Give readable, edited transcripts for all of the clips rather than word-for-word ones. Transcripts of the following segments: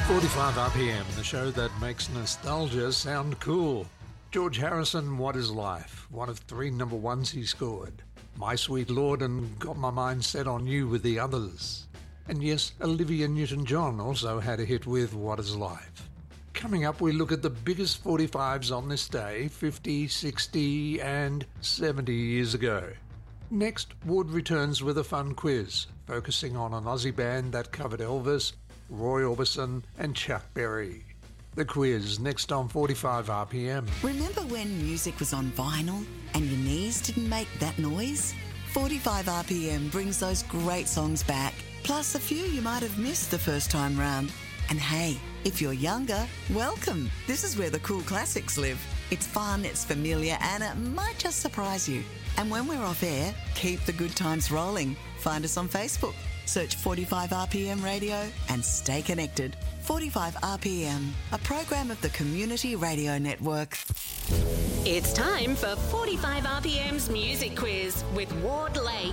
45 RPM, the show that makes nostalgia sound cool. George Harrison, What Is Life? One of 3 number ones he scored. My Sweet Lord and Got My Mind Set on You with the others. And yes, Olivia Newton-John also had a hit with What Is Life? Coming up, we look at the biggest 45s on this day, 50, 60 and 70 years ago. Next, Wood returns with a fun quiz, focusing on an Aussie band that covered Elvis, Roy Orbison and Chuck Berry. The quiz next on 45 RPM. Remember when music was on vinyl and your knees didn't make that noise? 45 RPM brings those great songs back, plus a few you might have missed the first time round. And hey, if you're younger, welcome. This is where the cool classics live. It's fun, it's familiar, and it might just surprise you. And when we're off air, keep the good times rolling. Find us on Facebook. Search 45 RPM Radio and stay connected. 45 RPM, a program of the Community Radio Network. It's time for 45 RPM's Music Quiz with Ward Lake.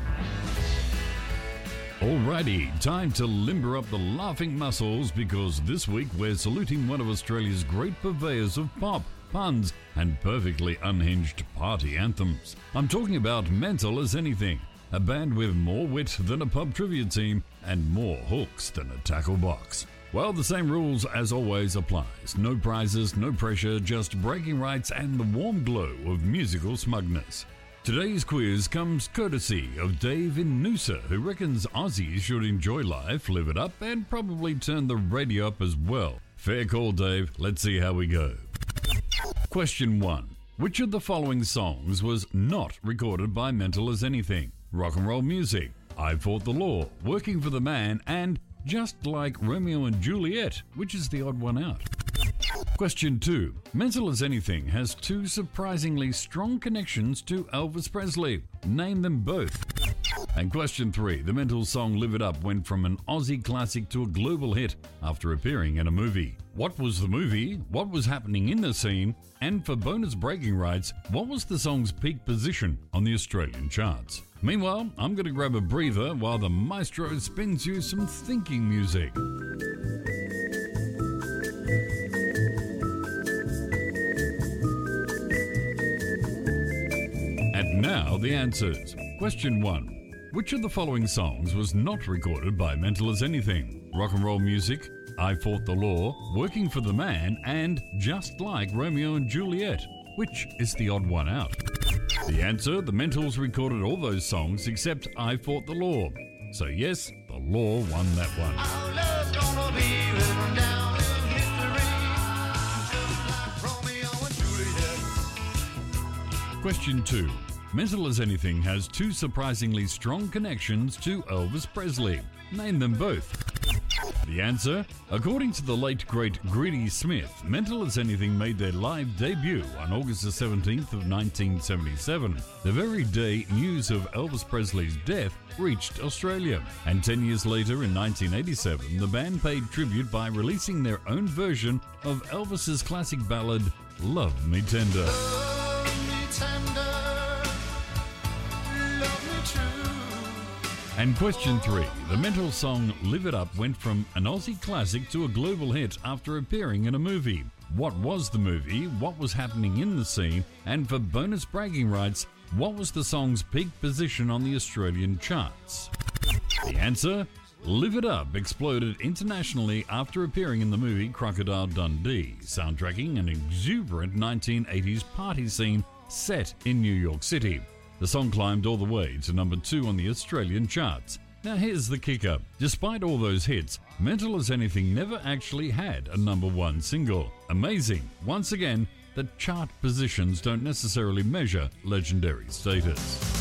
Alrighty, time to limber up the laughing muscles because this week we're saluting one of Australia's great purveyors of pop, puns and perfectly unhinged party anthems. I'm talking about Mental as Anything, a band with more wit than a pub trivia team and more hooks than a tackle box. Well, the same rules as always applies. No prizes, no pressure, just bragging rights and the warm glow of musical smugness. Today's quiz comes courtesy of Dave in Noosa, who reckons Aussies should enjoy life, live it up, and probably turn the radio up as well. Fair call, Dave. Let's see how we go. Question 1. Which of the following songs was not recorded by Mental as Anything? Rock and Roll Music, I Fought the Law, Working for the Man, and Just Like Romeo and Juliet, which is the odd one out. Question 2. Mental as Anything has 2 surprisingly strong connections to Elvis Presley. Name them both. And question 3. The Mental song Live It Up went from an Aussie classic to a global hit after appearing in a movie. What was the movie? What was happening in the scene? And for bonus bragging rights, what was the song's peak position on the Australian charts? Meanwhile, I'm going to grab a breather while the maestro spins you some thinking music. And now the answers. Question 1. Which of the following songs was not recorded by Mental as Anything? Rock and Roll Music, I Fought the Law, Working for the Man, and Just Like Romeo and Juliet. Which is the odd one out? The answer, the Mentals recorded all those songs except I Fought the Law. So yes, the Law won that one. Our love's gonna be written down in history, just like Romeo and Juliet. Question 2. Mental as Anything has 2 surprisingly strong connections to Elvis Presley. Name them both. The answer, according to the late great Greedy Smith, Mental as Anything made their live debut on August the 17th of 1977. The very day news of Elvis Presley's death reached Australia. And 10 years later, in 1987, the band paid tribute by releasing their own version of Elvis's classic ballad, Love Me Tender. Love me tender, love me true. And question 3. The Mental song Live It Up went from an Aussie classic to a global hit after appearing in a movie. What was the movie? What was happening in the scene? And for bonus bragging rights, what was the song's peak position on the Australian charts? The answer? Live It Up exploded internationally after appearing in the movie Crocodile Dundee, soundtracking an exuberant 1980s party scene set in New York City. The song climbed all the way to number 2 on the Australian charts. Now here's the kicker. Despite all those hits, Mental as Anything never actually had a number 1 single. Amazing. Once again, that chart positions don't necessarily measure legendary status.